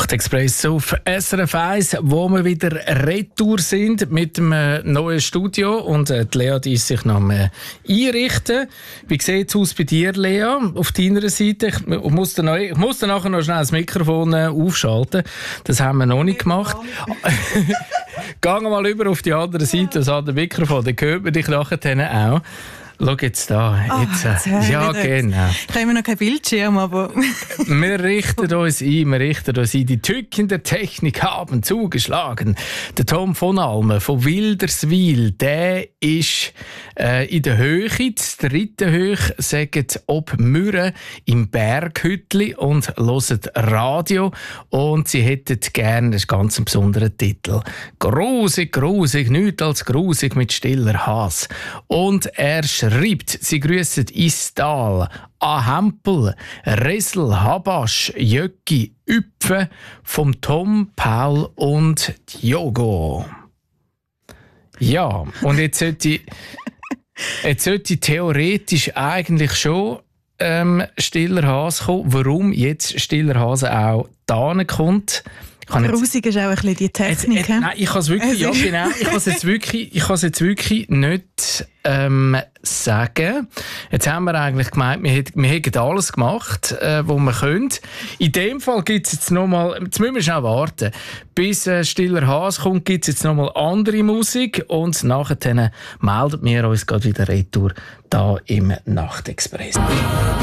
Nachtexpress auf SRF 1, wo wir wieder retour sind mit dem neuen Studio und die Lea, die ist sich noch einrichten. Wie sieht es aus bei dir, Lea, auf deiner Seite? Ich muss dann nachher noch schnell das Mikrofon aufschalten. Das haben wir noch nicht gemacht. Gehen wir mal über auf die andere Seite, das andere Mikrofon, dann hört man dich nachher auch. Schau jetzt da. Jetzt, ja, genau. Ich habe immer noch keinen Bildschirm, aber... Wir richten uns ein. Die Tücken der Technik haben zugeschlagen. Der Tom von Almen von Wilderswil, der ist in der Höhe, das dritte Höch, sagt ob Mürren im Berghütli und hören Radio. Und sie hätten gerne einen ganz besonderen Titel. Grusig, nichts als grusig mit stiller Hass. Und er schreibt, sie grüssen Istal, Ahempel, Ressel, Habasch, Jöcki, Üpfe vom Tom, Paul und Diogo. Ja, und jetzt sollte theoretisch eigentlich schon stiller Hase kommen. Warum jetzt stiller Hase auch da kommt? Grusig ist auch ein bisschen die Technik. Nein, ich kann es wirklich, ja genau, ich kann es jetzt wirklich nicht sagen. Jetzt haben wir eigentlich gemeint, wir hätten alles gemacht, was wir können. In dem Fall gibt es jetzt nochmal, jetzt müssen wir schnell warten, bis stiller Hase kommt, gibt es jetzt nochmal andere Musik und nachher melden wir uns gerade wieder retour da im Nachtexpress.